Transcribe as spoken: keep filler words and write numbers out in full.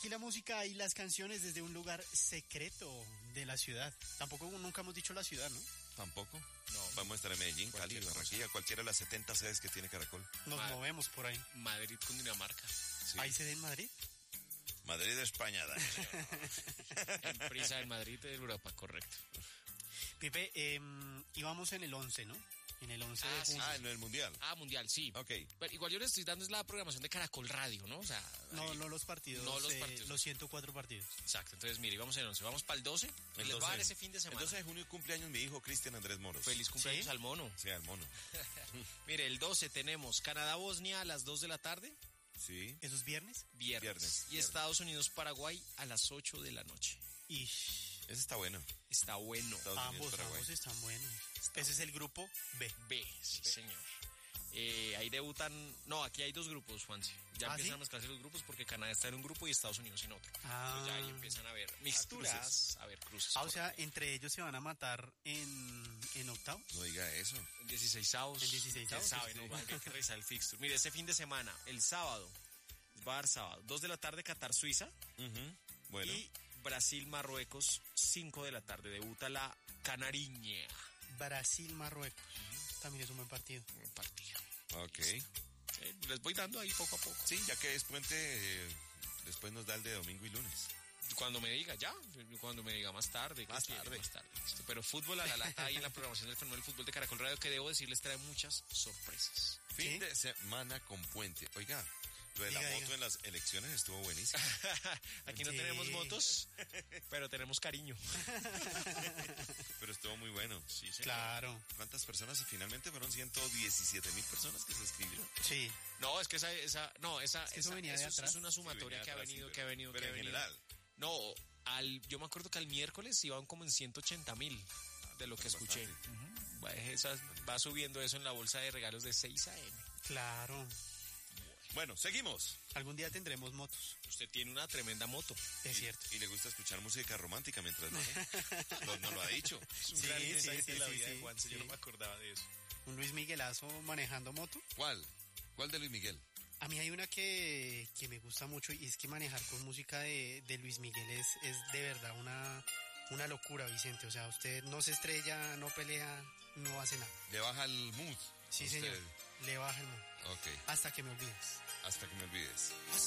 Aquí la música y las canciones desde un lugar secreto de la ciudad. Tampoco nunca hemos dicho la ciudad, ¿no? Tampoco. No. Vamos a estar en Medellín, Cali, Barranquilla, cualquiera de las setenta sedes que tiene Caracol. Nos Mad- movemos por ahí. Madrid con Dinamarca. Sí. ¿Hay sede en Madrid? Madrid, España, Dani. En Prisa, en Madrid, de Europa, correcto. Pipe, eh, íbamos en el once, ¿no? En el once ah, de junio. Sí. Ah, en el Mundial. Ah, Mundial, sí. Ok. Pero igual yo le estoy dando es la programación de Caracol Radio, ¿no? O sea... No, ahí, no los partidos. No los eh, partidos. Los ciento cuatro partidos. Exacto. Entonces, mire, vamos en el once. Vamos para el doce. El Les va a dar doce. ese fin de semana. El doce de junio cumpleaños mi hijo Cristian Andrés Moros. Feliz cumpleaños ¿Sí? al mono. Sí, al mono. Mire, el doce tenemos Canadá-Bosnia a las dos de la tarde. Sí. ¿Eso es viernes? Viernes. Viernes, Y viernes. Estados Unidos-Paraguay a las ocho de la noche. Ish. Ese está bueno. Está bueno. Estados Ambos, Unidos, Paraguay. ambos están buenos. Ese es el grupo B. B, sí, B. señor. Eh, ahí debutan... No, aquí hay dos grupos, Juanse. Ya ¿Ah, empiezan sí? a mezclarse los grupos porque Canadá está en un grupo y Estados Unidos en otro. Ah. Entonces ya ahí empiezan a ver mixturas, a ver cruces. Ah, o sea, entre ellos se van a matar en, en octavos. No diga eso. En dieciseisavos. En dieciseisavos, Ya saben, sí. ¿no? Hay que revisar el fixture. Mire, ese fin de semana, el sábado, va a dar sábado, dos de la tarde Qatar-Suiza. Uh-huh. Bueno. Y Brasil-Marruecos, cinco de la tarde. Debuta la Canariña. Brasil-Marruecos. Uh-huh. También es un buen partido. Un partido. Ok. Sí, les voy dando ahí poco a poco. Sí, ya que es puente, eh, después nos da el de domingo y lunes. Cuando me diga, ya, cuando me diga más tarde. Más quiere? tarde. Más tarde, listo. Pero fútbol a la lata ahí en la programación del fenómeno del fútbol de Caracol Radio, que debo decirles trae muchas sorpresas. Fin ¿Sí? de semana con puente. Oiga, lo de Diga, la moto diga. en las elecciones estuvo buenísimo. Aquí no Sí. tenemos motos, pero tenemos cariño. Pero estuvo muy bueno. Sí, señor. Claro. ¿Cuántas personas? Finalmente fueron ciento diecisiete mil personas que se escribieron. Sí. No, es que esa, esa, no, esa, que eso esa- venía de eso es- atrás. es una sumatoria Sí, que ha atrás, venido, sí, que ha pero- venido, pero que ha en venido. general. No, al, yo me acuerdo que al miércoles iban como en ciento ochenta mil de lo que Es escuché. bastante. Ujú. Va, esa- va subiendo eso en la bolsa de regalos de seis a eme. Claro. Bueno, seguimos. Algún día tendremos motos. Usted tiene una tremenda moto. Es cierto. Y le gusta escuchar música romántica mientras maneja. no, no lo ha dicho. Es un Sí, gran sí, insight sí, de la sí, vida sí, de Juanse, yo sí. no me acordaba de eso. Un Luis Miguelazo manejando moto. ¿Cuál? ¿Cuál de Luis Miguel? A mí hay una que, que me gusta mucho y es que manejar con música de, de Luis Miguel es, es de verdad una, una locura, Vicente. O sea, usted no se estrella, no pelea, no hace nada. Le baja el mood. Sí, a usted. señor. Le baja el mundo. Ok, Hasta que me olvides. hasta que me olvides.